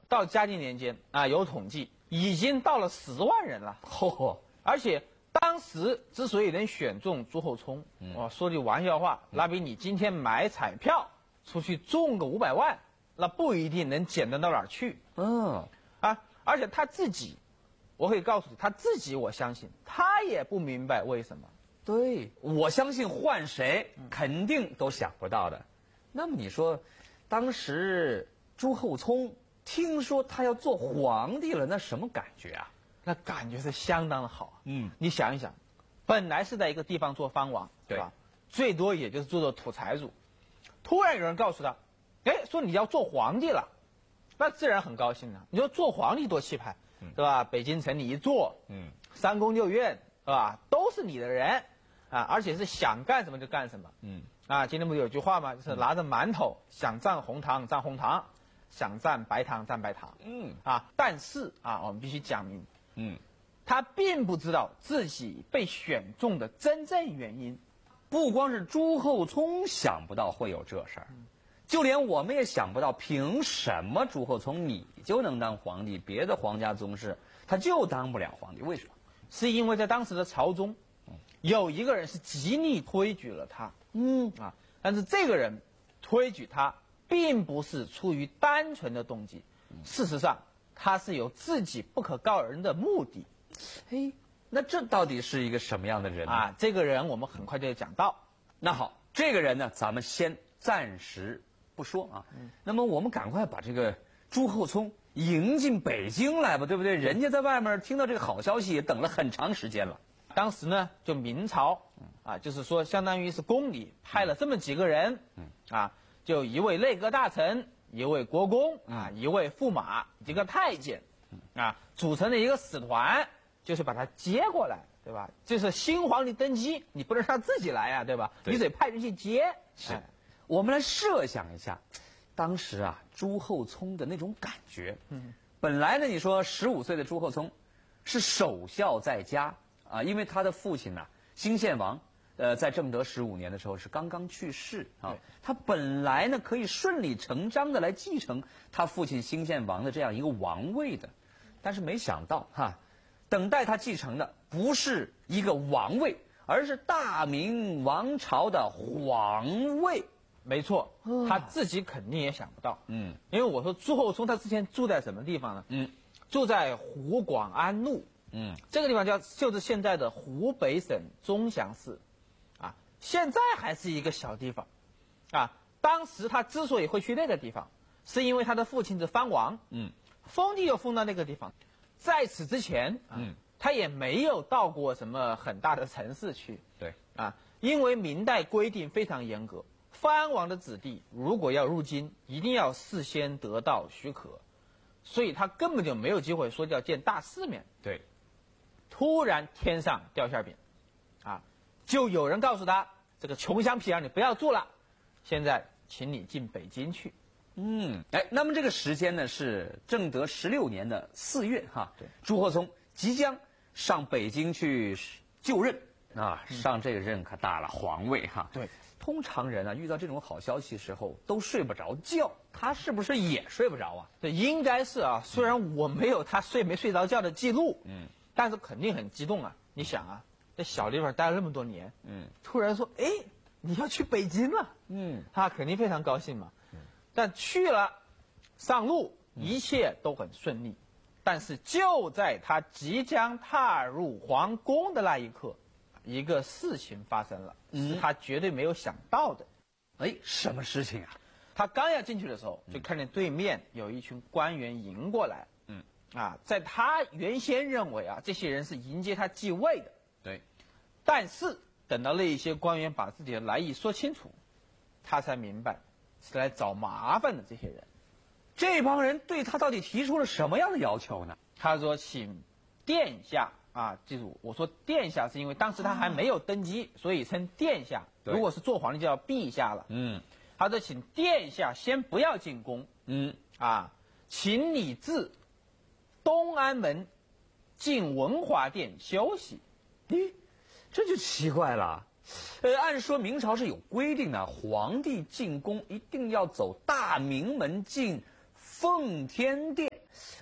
到嘉靖年间啊，有统计已经到了10万人了。而且当时之所以能选中朱厚聪，说句玩笑话，那比你今天买彩票出去中个500万，那不一定能捡得到哪儿去。而且他自己，我可以告诉你，他自己我相信他也不明白为什么。 对，我相信换谁肯定都想不到的。那么你说，当时朱厚聪听说他要做皇帝了，那什么感觉啊？ 那感觉是相当的好。你想一想，本来是在一个地方做藩王，对吧？最多也就是做土财主。突然有人告诉他，说你要做皇帝了，那自然很高兴了。你说做皇帝多气派，对吧？北京城你一坐，3宫6院，是吧？都是你的人啊，而且是想干什么就干什么。今天不是有句话吗？就是拿着馒头想蘸红糖蘸红糖，想蘸白糖蘸白糖。但是我们必须讲明。他并不知道自己被选中的真正原因。 不光是朱厚聪想不到会有这事儿，就连我们也想不到，凭什么朱厚聪你就能当皇帝，别的皇家宗室他就当不了皇帝？为什么？ 是因为在当时的朝中，有一个人是极力推举了他。但是这个人推举他，并不是出于单纯的动机，事实上他是有自己不可告人的目的。 那这到底是一个什么样的人呢？ 这个人我们很快就要讲到。 那好，这个人呢，咱们先暂时不说啊。那么我们赶快把这个朱厚聪迎进北京来吧，对不对？人家在外面听到这个好消息，也等了很长时间了。 当时呢，就明朝就是说相当于是宫里派了这么几个人，就一位内阁大臣，一位国公，一位驸马，一个太监，组成了一个使团，就是把他接过来，对吧？就是新皇帝登基，你不能让他自己来对吧？你得派人去接。 我们来设想一下，当时朱厚聪的那种感觉。本来呢，你说15岁的朱厚聪是守孝在家因为他的父亲兴献王，在正德15年的时候是刚刚去世他本来呢可以顺理成章的来继承他父亲兴献王的这样一个王位的，但是没想到等待他继承的不是一个王位，而是大明王朝的皇位。 没错，他自己肯定也想不到。因为我说朱厚聪他之前住在什么地方呢？住在湖广安陆。这个地方就是现在的湖北省钟祥市，现在还是一个小地方，当时他之所以会去那个地方，是因为他的父亲是藩王，封地又封到那个地方，在此之前，他也没有到过什么很大的城市去，因为明代规定非常严格，藩王的子弟如果要入京，一定要事先得到许可，所以他根本就没有机会说要见大世面。突然天上掉馅饼，就有人告诉他，这个穷乡僻壤你不要住了，现在请你进北京去。 那么这个时间呢是正德16年的4月朱厚聪即将上北京去就任上这个任可大了，皇位通常人遇到这种好消息时候都睡不着觉，他是不是也睡不着对，应该是虽然我没有他睡没睡着觉的记录，但是肯定很激动你想在小地方待了那么多年，突然说你要去北京了，他肯定非常高兴嘛。但去了，上路一切都很顺利，但是就在他即将踏入皇宫的那一刻，一个事情发生了，是他绝对没有想到的。 什么事情他刚要进去的时候，就看见对面有一群官员迎过来，在他原先认为这些人是迎接他继位的，但是等到那一些官员把自己的来意说清楚，他才明白是来找麻烦的这些人。 这帮人对他到底提出了什么样的要求呢？ 他说请殿下记住我说殿下是因为当时他还没有登基，所以称殿下，如果是做皇帝就叫陛下了。他说请殿下先不要进宫，请你至东安门进文华殿休息。 这就奇怪了。按说明朝是有规定的，皇帝进宫一定要走大明门进奉天殿，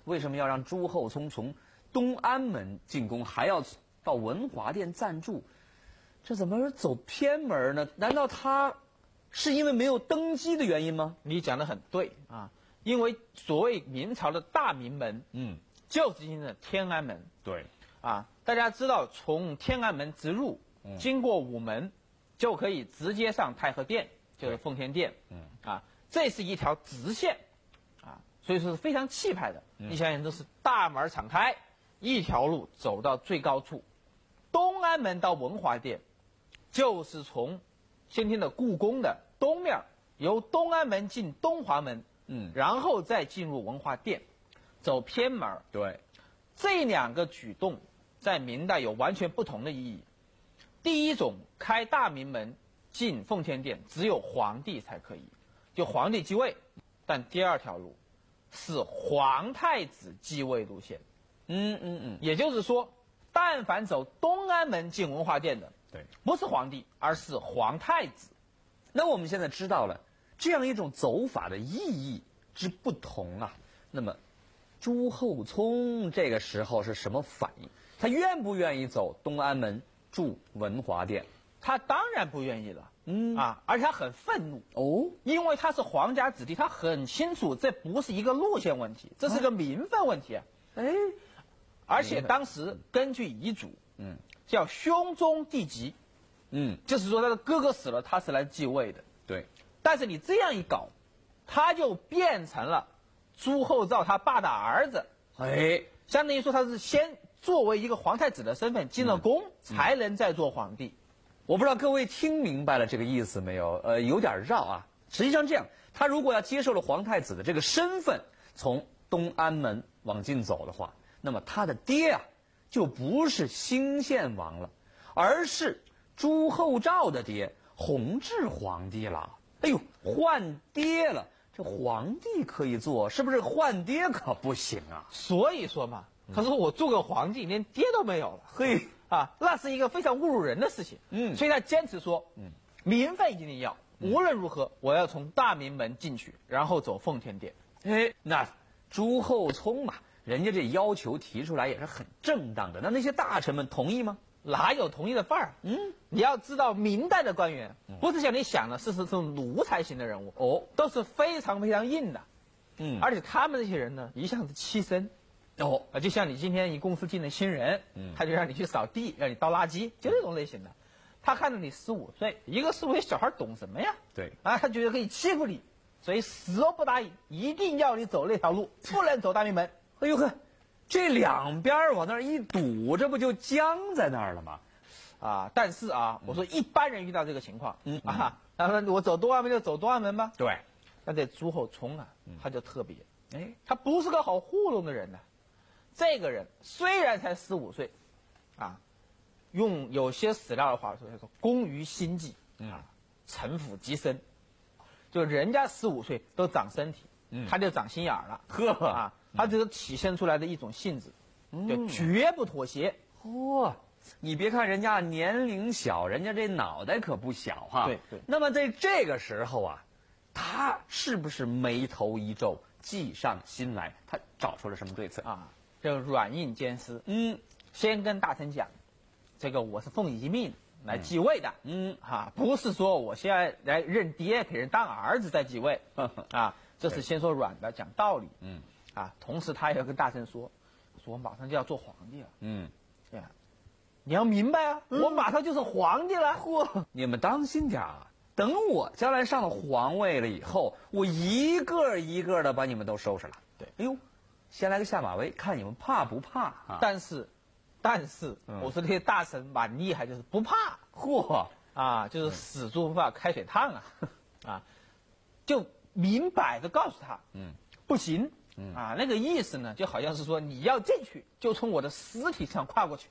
为什么要让朱厚熜从东安门进宫，还要到文华殿暂住？这怎么是走偏门呢？难道他是因为没有登基的原因吗？ 你讲得很对啊，因为所谓明朝的大明门，就是今天的天安门。 对， 啊，大家知道从天安门直入，经过午门，就可以直接上太和殿，就是奉天殿。啊，这是一条直线，啊，所以说是非常气派的。你想想，都是大门敞开，一条路走到最高处，东安门到文华殿，就是从先天的故宫的东面，由东安门进东华门，然后再进入文华殿，走偏门。 对， 这两个举动在明代有完全不同的意义。第一种开大明门进奉天殿，只有皇帝才可以，就皇帝继位。但第二条路是皇太子继位路线。也就是说，但凡走东安门进文华殿的， 对， 不是皇帝，而是皇太子。 那我们现在知道了这样一种走法的意义之不同啊。那么，朱厚熜这个时候是什么反应？他愿不愿意走东安门住文华殿？ 他当然不愿意了。而且他很愤怒哦， 因为他是皇家子弟，他很清楚这不是一个路线问题，这是个名分问题啊。而且当时根据遗嘱，叫兄终弟及，就是说他的哥哥死了，他是来继位的。 对， 但是你这样一搞，他就变成了朱厚照他爸的儿子。相当于说他是先作为一个皇太子的身份进了宫，才能再做皇帝。 我不知道各位听明白了这个意思没有？有点绕啊。实际上这样，他如果要接受了皇太子的这个身份，从东安门往进走的话，那么他的爹啊，就不是兴献王了，而是朱厚照的爹弘治皇帝了。哎呦，换爹了，这皇帝可以做，是不是换爹可不行啊？ 所以说嘛，他说我做个皇帝，连爹都没有了。那是一个非常侮辱人的事情。所以他坚持说，名分一定要，无论如何我要从大明门进去，然后走奉天殿。 那朱厚熜嘛，人家这要求提出来也是很正当的。那些大臣们同意吗？ 哪有同意的份儿？你要知道，明代的官员不是像你想的是这种奴才型的人物，都是非常非常硬的。而且他们这些人呢，一向是欺身。就像你今天你公司进了新人，他就让你去扫地，让你倒垃圾，就这种类型的。他看着你15岁，一个15岁小孩懂什么呀？ 对他觉得可以欺负你，所以死都不答应，一定要你走那条路，不能走大明门。 哎呦呵，这两边往那儿一堵，这不就僵在那儿了吗？ 但是我说一般人遇到这个情况，他说我走东安门就走东安门吧。 对， 但这朱厚熜他就特别，他不是个好糊弄的人呢。这个人虽然才15岁，用有些史料的话说，叫做工于心计，城府极深。就人家15岁都长身体，他就长心眼儿了。他这个体现出来的一种性质，就绝不妥协。 你别看人家年龄小，人家这脑袋可不小哈。 对。 那么在这个时候啊，他是不是眉头一皱，计上心来？他找出了什么对策就软硬兼施。先跟大臣讲，这个我是奉遗命来继位的。不是说我现在来认爹给人当儿子再继位。这是先说软的，讲道理。同时他也要跟大臣说我马上就要做皇帝了。你要明白啊，我马上就是皇帝了。 你们当心点啊！等我将来上了皇位了以后，我一个一个的把你们都收拾了。 对， 先来个下马威，看你们怕不怕但是，我说这些大臣蛮厉害，就是不怕。就是死猪不怕开水烫就明摆着告诉他，不行。那个意思呢，就好像是说你要进去，就从我的尸体上跨过去。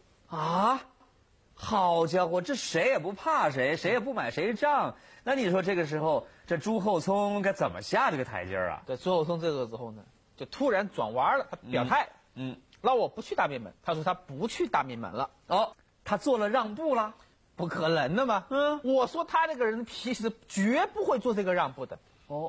好家伙，这谁也不怕谁，谁也不买谁账。那你说这个时候，这朱厚熜该怎么下这个台阶啊？ 对，朱厚熜这个时候呢，就突然转弯了，他表态，那我不去大明门。他说他不去大明门了。 他做了让步了？ 不可能的嘛。我说他这个人脾气是绝不会做这个让步的。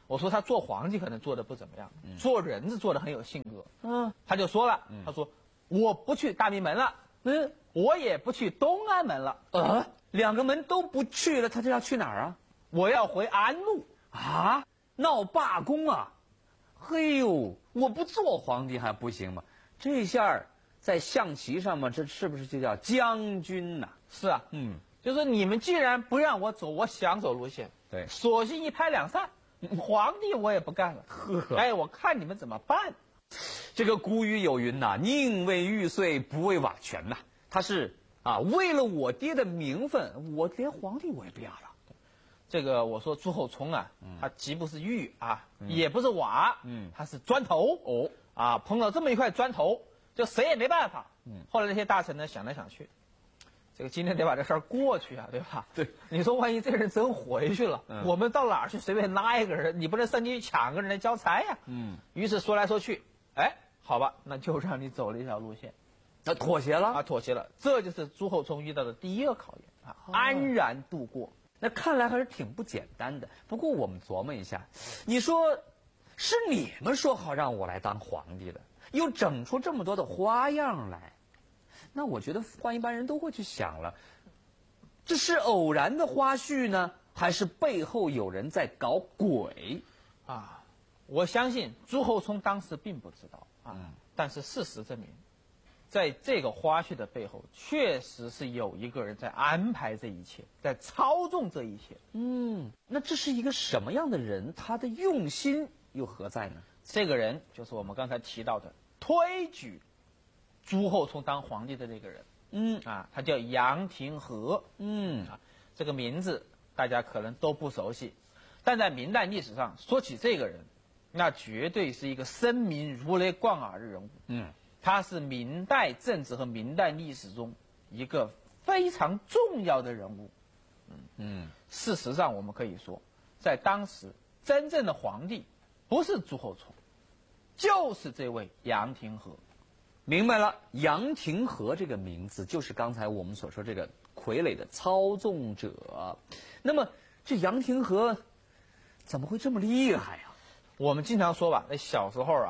我说他做皇帝可能做的不怎么样，做人是做的很有性格。他就说了，他说我不去大明门了，我也不去东安门了。 两个门都不去了，他这要去哪儿啊？ 我要回安陆啊，闹罢工啊！嘿呦，我不做皇帝还不行吗？这下在象棋上嘛，这是不是就叫将军呐？ 是啊，就是你们既然不让我走我想走路线， 对， 索性一拍两散，皇帝我也不干了。哎，我看你们怎么办。 这个古语有云呐，宁为玉碎，不为瓦全呐。他是为了我爹的名分，我连皇帝我也不要了。 这个我说朱厚熜啊，他既不是玉啊，也不是瓦，他是砖头。碰到这么一块砖头，就谁也没办法。后来那些大臣呢想来想去，这个今天得把这事儿过去啊，对吧？ 对， 你说万一这个人真回去了，我们到哪儿去随便拉一个人？你不能上去抢个人来交差呀。于是说来说去，哎，好吧，那就让你走了一条路线。 那妥协了妥协了，这就是朱厚熜遇到的第一个考验安然度过。 那看来还是挺不简单的。不过我们琢磨一下，你说是你们说好让我来当皇帝的，又整出这么多的花样来，那我觉得换一般人都会去想了，这是偶然的花絮呢，还是背后有人在搞鬼？ 我相信朱厚熜当时并不知道但是事实证明，在这个花絮的背后，确实是有一个人在安排这一切，在操纵这一切。 那这是一个什么样的人？他的用心又何在呢？ 这个人就是我们刚才提到的推举朱厚熜当皇帝的这个人。他叫杨廷和。这个名字大家可能都不熟悉，但在明代历史上说起这个人，那绝对是一个声名如雷贯耳的人物。他是明代政治和明代历史中一个非常重要的人物。事实上我们可以说，在当时真正的皇帝不是朱厚熜，就是这位杨廷和。 明白了，杨廷和这个名字就是刚才我们所说这个傀儡的操纵者。那么这杨廷和怎么会这么厉害呀？ 我们经常说吧，那小时候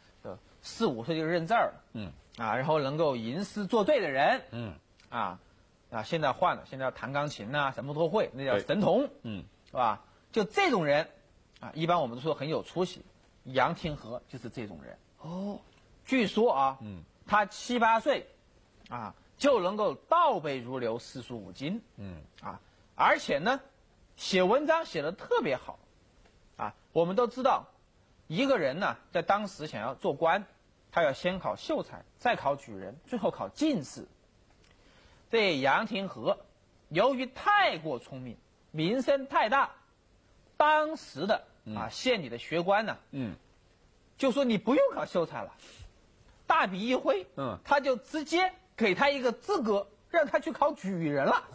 4、5岁就认字儿，然后能够吟诗作对的人，现在换了，现在要弹钢琴什么都会，那叫神童，是吧？就这种人，一般我们都说很有出息。杨廷和就是这种人。据说他7、8岁，就能够倒背如流四书五经，而且呢，写文章写得特别好，我们都知道，一个人呢，在当时想要做官，他要先考秀才，再考举人，最后考进士。这杨廷和由于太过聪明，名声太大，当时的县里的学官呢，就说你不用考秀才了，大笔一挥，他就直接给他一个资格，让他去考举人了。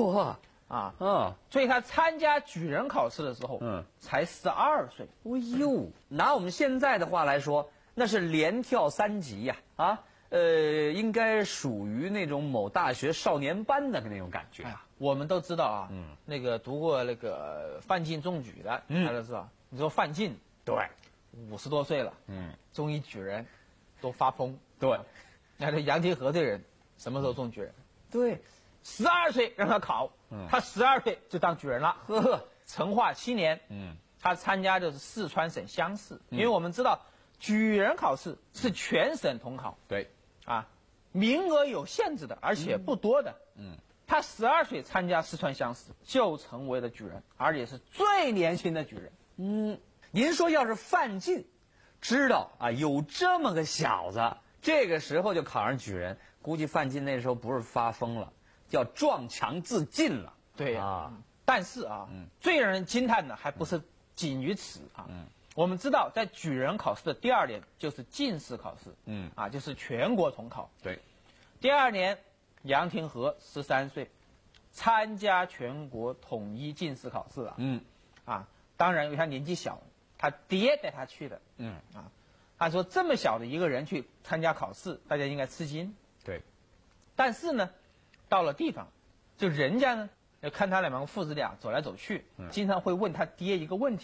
所以他参加举人考试的时候，才12岁。 拿我们现在的话来说，那是连跳3级呀！应该属于那种某大学少年班的那种感觉。 我们都知道那个读过那个范进中举的，大家都知道。你说范进， 对 ，50多岁了，中一举人，都发疯。 对， 那这杨廷和这人什么时候中举人？ 对 ，12岁让他考，他12岁就当举人了。成化7年，他参加的是四川省乡试，因为我们知道举人考试是全省统考， 对， 名额有限制的，而且不多的。他12岁参加四川乡试，就成为了举人，而且是最年轻的举人。 您说要是范进知道有这么个小子，这个时候就考上举人，估计范进那时候不是发疯了，叫撞墙自尽了。 对但是最让人惊叹的还不是仅于此我们知道，在举人考试的第2年就是进士考试，就是全国统考。 对， 第2年，杨廷和13岁，参加全国统一进士考试了。当然因为他年纪小，他爹带他去的。按说这么小的一个人去参加考试，大家应该吃惊。 对， 但是呢，到了地方，就人家呢，看他2父子俩走来走去，经常会问他爹一个问题。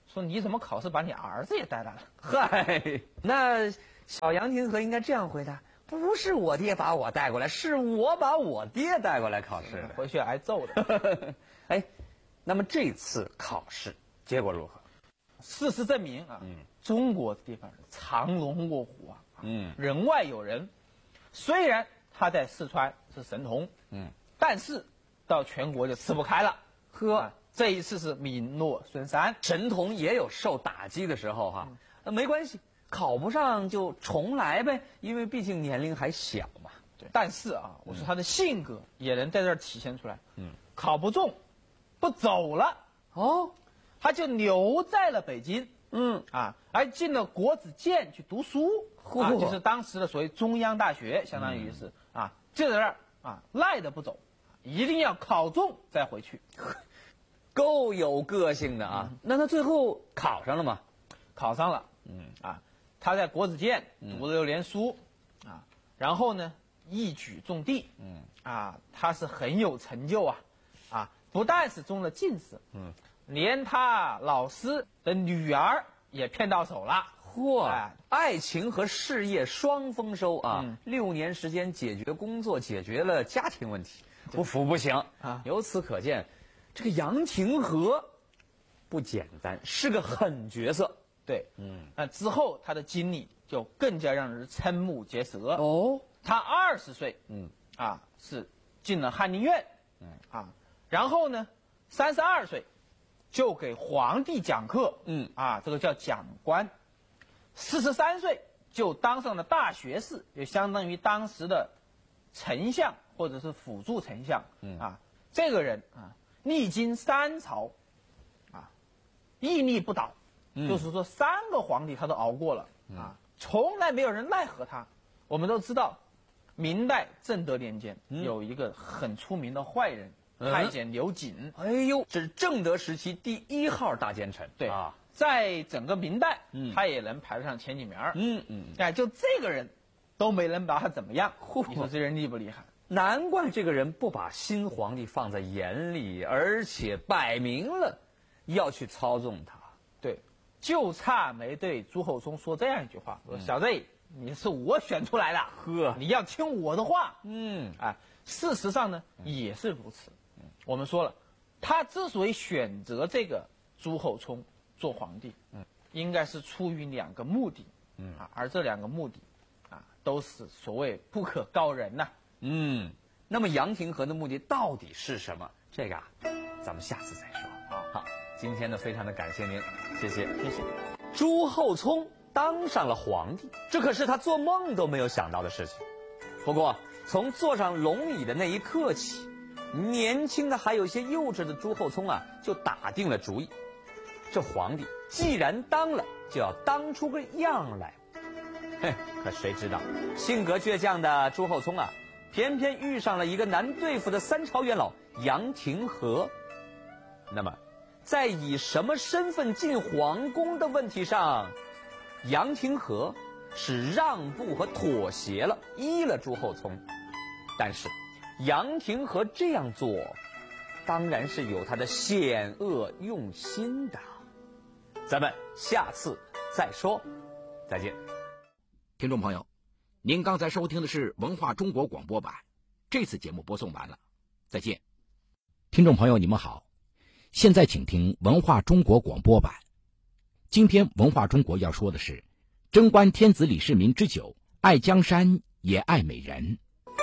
说你怎么考试把你儿子也带来了？ 嗨，那小杨廷和应该这样回答：不是我爹把我带过来，是我把我爹带过来考试的， 回去挨揍的。 哎，那么这次考试结果如何？ 事实证明啊，中国这地方是藏龙卧虎啊，人外有人。虽然他在四川是神童，但是到全国就吃不开了。这一次是名落孙山， 神童也有受打击的时候哈，没关系，考不上就重来呗，因为毕竟年龄还小嘛。 对，但是啊，我说他的性格也能在这儿体现出来。考不中，不走了哦，他就留在了北京。还进了国子监去读书，就是当时的所谓中央大学，相当于是就在这儿赖着不走，一定要考中再回去。 够有个性的啊！那他最后考上了吗？ 考上了。他在国子监读了6年书，然后呢一举中第。他是很有成就啊！不但是中了进士，连他老师的女儿也骗到手了。爱情和事业双丰收啊！6年时间解决工作，解决了家庭问题，不服不行啊！由此可见，这个杨廷和不简单，是个狠角色。对，那之后他的经历就更加让人瞠目结舌。他20岁，是进了翰林院，然后呢，32岁就给皇帝讲课，这个叫讲官。43岁就当上了大学士，就相当于当时的丞相或者是辅助丞相。这个人历经3朝，屹立不倒，就是说3个皇帝他都熬过了，从来没有人奈何他。我们都知道，明代正德年间有一个很出名的坏人，太监刘瑾。哎呦，这是正德时期第1号大奸臣。对啊，在整个明代，他也能排得上前几名。就这个人都没人把他怎么样，你说这人厉不厉害？难怪这个人不把新皇帝放在眼里，而且摆明了要去操纵他。对，就差没对朱厚熜说这样一句话：说小子，你是我选出来的，你要听我的话。事实上呢也是如此。我们说了，他之所以选择这个朱厚熜做皇帝，应该是出于2个目的，而这2个目的，都是所谓不可告人呐。那么杨廷和的目的到底是什么？这个咱们下次再说。好，今天呢非常的感谢您，谢谢。朱厚熜当上了皇帝，这可是他做梦都没有想到的事情。不过从坐上龙椅的那一刻起，年轻的还有些幼稚的朱厚熜就打定了主意，这皇帝既然当了，就要当出个样来。可谁知道性格倔强的朱厚熜偏偏遇上了一个难对付的3朝元老杨廷和。那么在以什么身份进皇宫的问题上，杨廷和是让步和妥协了，依了朱厚熜。但是杨廷和这样做当然是有他的险恶用心的。咱们下次再说，再见。 听众朋友，您刚才收听的是文化中国广播版，这次节目播送完了，再见。听众朋友你们好，现在请听文化中国广播版。今天文化中国要说的是贞观天子李世民之9，爱江山也爱美人。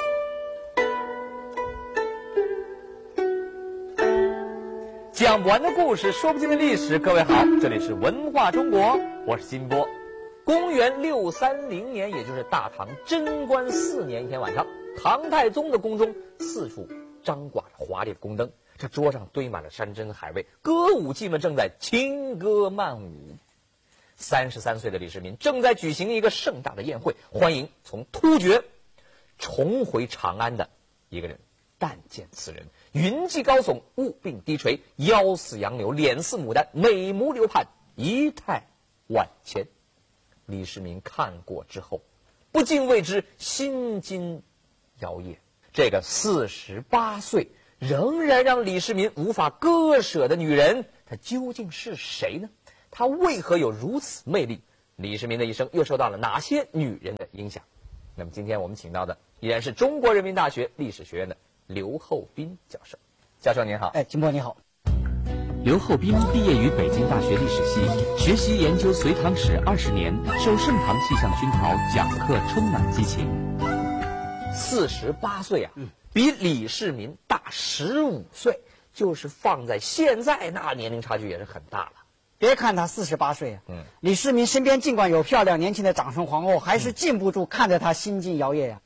讲不完的故事，说不尽的历史。各位好，这里是文化中国，我是金波。公元630年，也就是大唐贞观4年一天晚上，唐太宗的宫中四处张挂着华丽的宫灯，这桌上堆满了山珍海味，歌舞伎们正在轻歌曼舞。33岁的李世民正在举行一个盛大的宴会，欢迎从突厥重回长安的一个人。但见此人云髻高耸，物鬓低垂，腰似杨柳，脸似牡丹，美目流盼，仪态万千。李世民看过之后，不禁为之心惊摇曳。这个48岁仍然让李世民无法割舍的女人，她究竟是谁呢？ 她为何有如此魅力？李世民的一生又受到了哪些女人的影响？那么今天我们请到的依然是中国人民大学历史学院的刘厚斌教授。教授您好。 金波你好。 刘厚斌毕业于北京大学历史系，学习研究隋唐史20年，受盛唐气象熏陶，讲课充满激情。 48岁啊，比李世民大15岁，就是放在现在那年龄差距也是很大了。 别看他48岁啊，李世民身边尽管有漂亮年轻的长孙皇后，还是禁不住看着他心惊摇曳呀。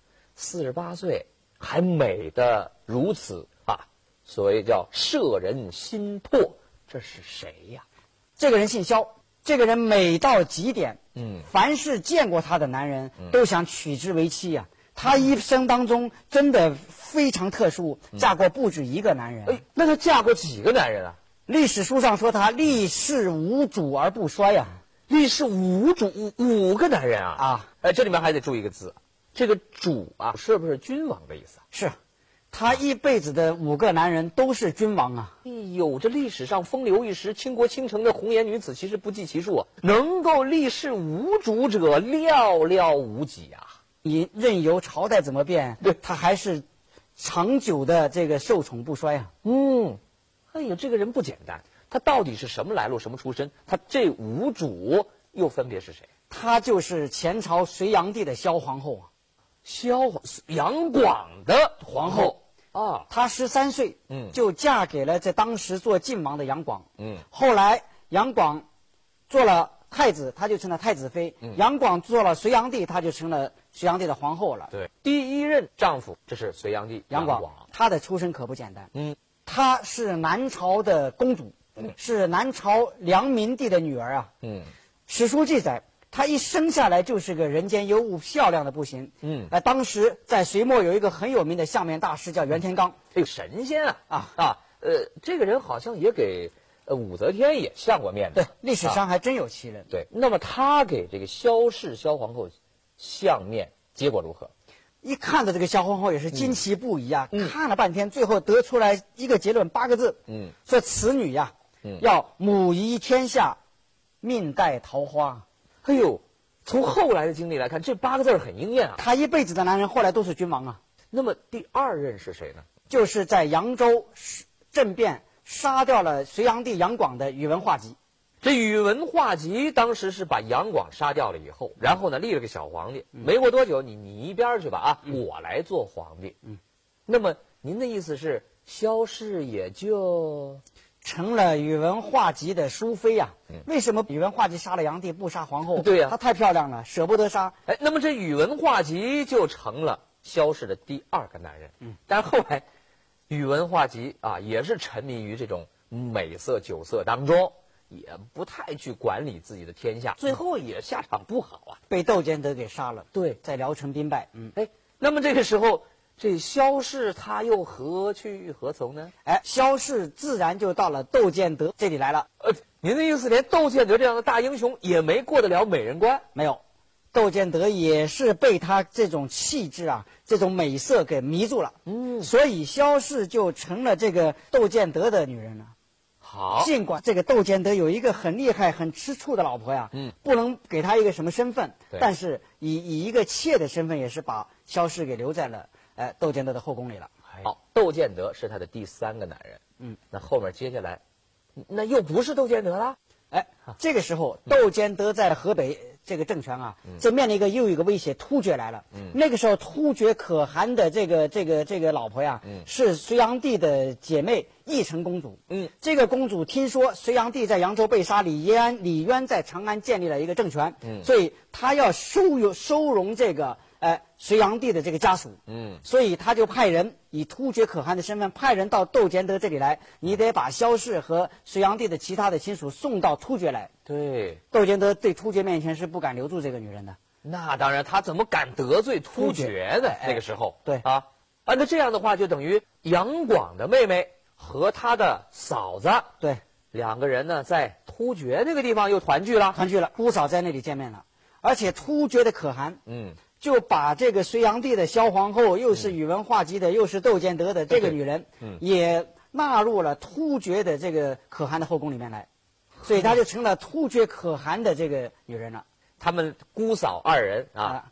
48岁还美得如此啊，所谓叫摄人心魄，这是谁呀？ 这个人姓萧，这个人美到极点，凡是见过他的男人都想娶之为妻呀。她一生当中真的非常特殊，嫁过不止一个男人。 那她嫁过几个男人啊？ 历史书上说她历世无主而不衰呀。 历世无主，5个男人啊！这里面还得注意一个字，这个主啊，是不是君王的意思？ 是，她一辈子的5个男人都是君王啊！ 哎呦，这历史上风流一时、倾国倾城的红颜女子其实不计其数啊，能够历世无主者寥寥无几啊！ 你任由朝代怎么变， 对， 他还是长久的这个受宠不衰啊。 哎呦，这个人不简单，他到底是什么来路、什么出身？他这5主又分别是谁？ 他就是前朝隋炀帝的萧皇后啊。 杨广的皇后啊， 她13岁，就嫁给了在当时做晋王的杨广。后来杨广做了太子，他就成了太子妃。杨广做了隋炀帝，他就成了隋炀帝的皇后了。 对，第一任丈夫这是隋炀帝杨广， 他的出身可不简单。她是南朝的公主，是南朝梁明帝的女儿啊。史书记载，她一生下来就是个人间尤物，漂亮的不行。当时在隋末有一个很有名的相面大师叫袁天罡， 这个神仙这个人好像也给武则天也相过面的。 对，历史上还真有其人。 对，那么他给这个萧氏萧皇后相面，结果如何？ 一看到这个萧皇后也是惊奇不已啊，看了半天，最后得出来一个结论，8个字，说此女呀，要母仪天下，命带桃花。 哎呦，从后来的经历来看，这8个字很应验啊。 她一辈子的男人后来都是君王啊。 那么第2任是谁呢？ 就是在扬州政变杀掉了隋炀帝杨广的宇文化及。 这宇文化及当时是把杨广杀掉了以后，然后呢立了个小皇帝，没过多久你一边去吧我来做皇帝。那么您的意思是萧氏也就成了宇文化及的淑妃呀？为什么宇文化及杀了炀帝不杀皇后？ 对呀， 她太漂亮了，舍不得杀。 那么这宇文化及就成了萧氏的第2个男人。但是后来宇文化及也是沉迷于这种美色酒色当中，也不太去管理自己的天下，最后也下场不好啊， 被窦建德给杀了。 对， 在聊城兵败。 那么这个时候，这萧氏他又何去何从呢？ 萧氏自然就到了窦建德这里来了。 您的意思，连窦建德这样的大英雄也没过得了美人关？ 没有，窦建德也是被他这种气质这种美色给迷住了。所以萧氏就成了这个窦建德的女人了。 好， 尽管这个窦建德有一个很厉害、很吃醋的老婆呀，不能给他一个什么身份，但是以一个妾的身份，也是把萧氏给留在了窦建德的后宫里了。 好，窦建德是他的第3个男人。那后面接下来，那又不是窦建德了。 这个时候窦建德在河北这个政权正面临又一个威胁，突厥来了。那个时候突厥可汗的这个老婆呀，是隋炀帝的姐妹义成公主。这个公主听说隋炀帝在扬州被杀，李渊在长安建立了一个政权，所以她要收容这个隋炀帝的这个家属。所以他就派人以突厥可汗的身份派人到窦建德这里来，你得把萧氏和隋炀帝的其他的亲属送到突厥来。 对， 窦建德对突厥面前是不敢留住这个女人的。 那当然，他怎么敢得罪突厥呢？那个时候， 对那这样的话，就等于杨广的妹妹和他的嫂子， 对 ，2个人呢在突厥那个地方又团聚了， 姑嫂在那里见面了。而且突厥的可汗，就把这个隋炀帝的萧皇后，又是宇文化及的，又是窦建德的这个女人，也纳入了突厥的这个可汗的后宫里面来。 所以她就成了突厥可汗的这个女人了。 他们姑嫂二人啊，